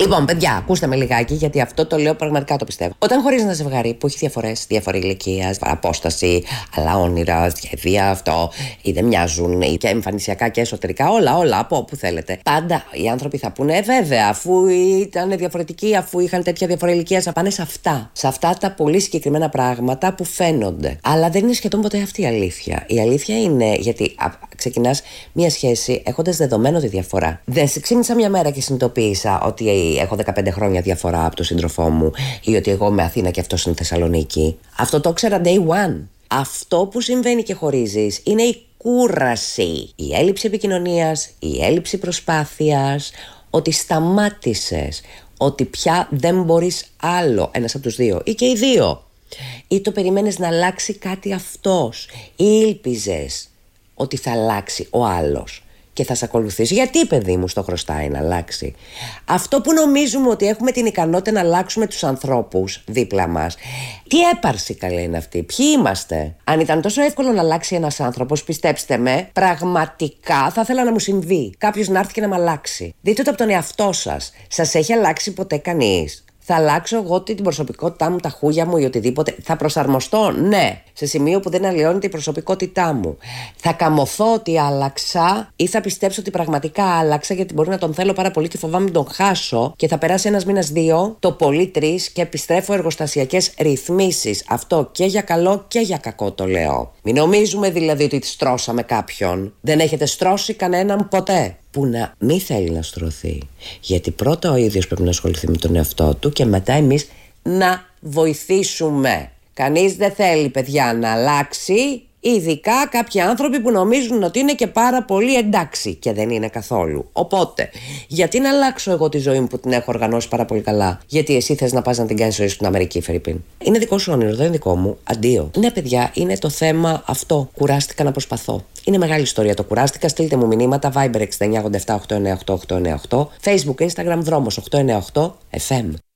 Λοιπόν, παιδιά, ακούστε με λιγάκι, γιατί αυτό το λέω πραγματικά το πιστεύω. Όταν χωρίζει ένα ζευγάρι που έχει διαφορές, διαφορά ηλικίας, απόσταση, αλλά όνειρα, σχέδια, αυτό, ή δεν μοιάζουν, και εμφανισιακά και εσωτερικά, όλα από όπου θέλετε. Πάντα οι άνθρωποι θα πούνε, βέβαια, αφού ήταν διαφορετικοί, αφού είχαν τέτοια διαφορά ηλικίας, θα πάνε σε αυτά. Σε αυτά τα πολύ συγκεκριμένα πράγματα που φαίνονται. Αλλά δεν είναι σχεδόν ποτέ αυτή η αλήθεια. Η αλήθεια είναι, γιατί ξεκινάς μια σχέση έχοντας δεδομένο τη διαφορά. Δεν ξύπνησα μια μέρα και συνειδητοποίησα ότι έχω 15 χρόνια διαφορά από τον σύντροφό μου, ή ότι εγώ είμαι Αθήνα και αυτός είναι Θεσσαλονίκη. Αυτό το ήξερα day one. Αυτό που συμβαίνει και χωρίζεις είναι η κούραση, η έλλειψη επικοινωνίας, η έλλειψη προσπάθειας, ότι σταμάτησες, ότι πια δεν μπορείς άλλο, ένας από τους δύο ή και οι δύο, ή το περιμένεις να αλλάξει κάτι αυτός, ή ήλπιζες ότι θα αλλάξει ο άλλος και θα σε ακολουθήσει. Γιατί, παιδί μου, στο χρωστάει να αλλάξει? Αυτό που νομίζουμε ότι έχουμε την ικανότητα να αλλάξουμε τους ανθρώπους δίπλα μας, τι έπαρση καλή είναι αυτή? Ποιοι είμαστε? Αν ήταν τόσο εύκολο να αλλάξει ένας άνθρωπος, πιστέψτε με, πραγματικά θα ήθελα να μου συμβεί κάποιος να έρθει και να με αλλάξει. Δείτε το από τον εαυτό σας. Σας έχει αλλάξει ποτέ κανείς? Θα αλλάξω εγώ την προσωπικότητά μου, τα χούγια μου ή οτιδήποτε? Θα προσαρμοστώ, ναι, σε σημείο που δεν αλλοιώνεται η προσωπικότητά μου. Θα καμωθώ ότι άλλαξα, ή θα πιστέψω ότι πραγματικά άλλαξα, γιατί μπορεί να τον θέλω πάρα πολύ και φοβάμαι να τον χάσω, και θα περάσει ένας μήνας, δύο, το πολύ 3, και επιστρέφω εργοστασιακές ρυθμίσεις. Αυτό και για καλό και για κακό το λέω. Μην νομίζουμε δηλαδή ότι στρώσαμε κάποιον. Δεν έχετε στρώσει κανέναν ποτέ. Που να μην θέλει να στρωθεί. Γιατί πρώτα ο ίδιος πρέπει να ασχοληθεί με τον εαυτό του και μετά εμείς να βοηθήσουμε. Κανείς δεν θέλει, παιδιά, να αλλάξει, ειδικά κάποιοι άνθρωποι που νομίζουν ότι είναι και πάρα πολύ εντάξει και δεν είναι καθόλου. Οπότε, γιατί να αλλάξω εγώ τη ζωή μου που την έχω οργανώσει πάρα πολύ καλά? Γιατί εσύ θες να πας να την κάνεις ζωή στην Αμερική, Φερρυπίν? Είναι δικό σου όνειρο, δεν είναι δικό μου. Αντίο. Ναι, παιδιά, είναι το θέμα αυτό. Κουράστηκα να προσπαθώ. Είναι μεγάλη ιστορία το κουράστηκα. Στείλτε μου μηνύματα. Viber 6987 898 898. Facebook, Instagram, Δρόμος 898 FM.